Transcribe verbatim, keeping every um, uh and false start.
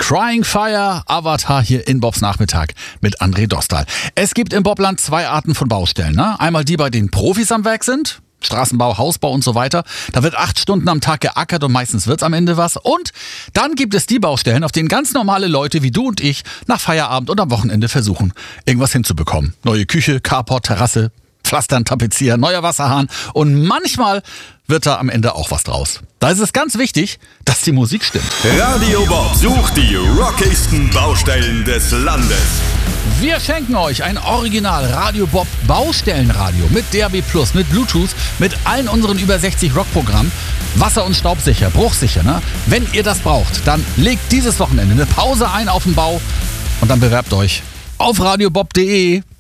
Crying Fire, Avatar hier in Bobs Nachmittag mit André Dostal. Es gibt im Bobland zwei Arten von Baustellen. Ne? Einmal die, bei denen Profis am Werk sind. Straßenbau, Hausbau und so weiter. Da wird acht Stunden am Tag geackert und meistens wird's am Ende was. Und dann gibt es die Baustellen, auf denen ganz normale Leute wie du und ich nach Feierabend und am Wochenende versuchen, irgendwas hinzubekommen. Neue Küche, Carport, Terrasse, Pflastern, Tapezieren, neuer Wasserhahn und manchmal wird da am Ende auch was draus. Da ist es ganz wichtig, dass die Musik stimmt. Radio Bob sucht die rockigsten Baustellen des Landes. Wir schenken euch ein Original Radio Bob Baustellenradio mit D A B Plus, mit Bluetooth, mit allen unseren über sechzig Rockprogrammen. Wasser- und staubsicher, bruchsicher. Ne? Wenn ihr das braucht, dann legt dieses Wochenende eine Pause ein auf den Bau und dann bewerbt euch auf radiobob punkt de.